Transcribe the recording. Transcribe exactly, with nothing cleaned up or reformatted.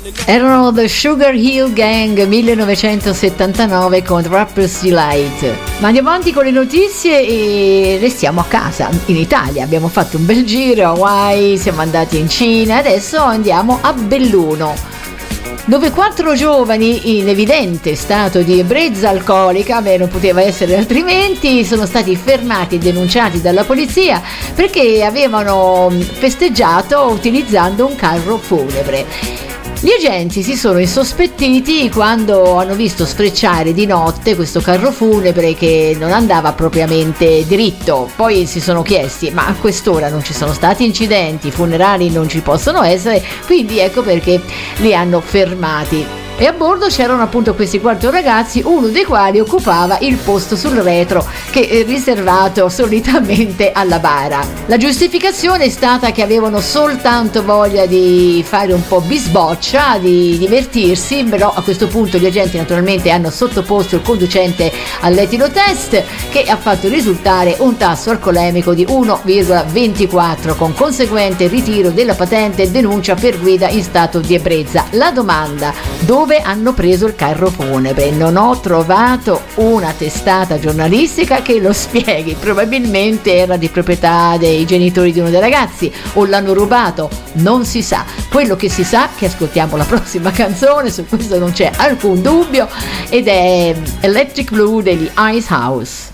Erano The Sugar Hill Gang millenovecentosettantanove con Rapper's Delight. Ma andiamo avanti con le notizie e restiamo a casa, in Italia. Abbiamo fatto un bel giro a Hawaii, siamo andati in Cina, adesso andiamo a Belluno, dove quattro giovani in evidente stato di ebbrezza alcolica, beh non poteva essere altrimenti, sono stati fermati e denunciati dalla polizia perché avevano festeggiato utilizzando un carro funebre. Gli agenti si sono insospettiti quando hanno visto sfrecciare di notte questo carro funebre che non andava propriamente dritto. Poi si sono chiesti: ma a quest'ora non ci sono stati incidenti, i funerali non ci possono essere, quindi ecco perché li hanno fermati. E a bordo c'erano appunto questi quattro ragazzi, uno dei quali occupava il posto sul retro che è riservato solitamente alla bara. La giustificazione è stata che avevano soltanto voglia di fare un po' bisboccia, di divertirsi, però a questo punto gli agenti naturalmente hanno sottoposto il conducente all'etilo test, che ha fatto risultare un tasso alcolemico di uno virgola ventiquattro, con conseguente ritiro della patente e denuncia per guida in stato di ebbrezza. La domanda: dove hanno preso il carro funebre? Non ho trovato una testata giornalistica che lo spieghi. Probabilmente era di proprietà dei genitori di uno dei ragazzi o l'hanno rubato, non si sa. Quello che si sa è che ascoltiamo la prossima canzone, su questo non c'è alcun dubbio, ed è Electric Blue degli Ice House.